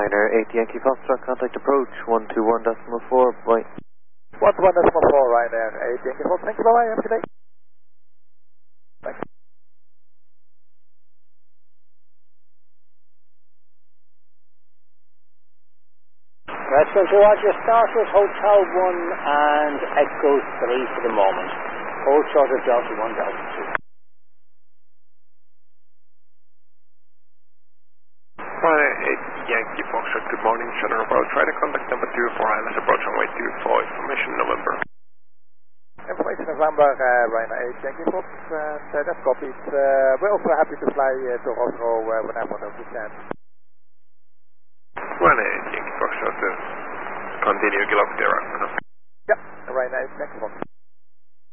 Ryanair 8 Yankee Foxtrot, contact approach 121.4, bye. 121.4 Ryanair 8 Yankee Foxtrot, thank you, bye-bye, have a good day. Thanks. Rescue to Roger, starters Hotel 1 and Echo 3 for the moment. Hold short of Delta 1, Delta 2. Ryanair 8 Yankee Foxtrot, good morning, General About. Try to contact number 2 for ILS approach runway 24, information November. Information November, Ryanair 8 Yankee Foxtrot, that's copied. We're also happy to fly to Oslo whenever we can. Ryanair 8 Yankee Foxtrot, continue Gillock there. Yeah, Ryanair 8 Yankee Foxtrot.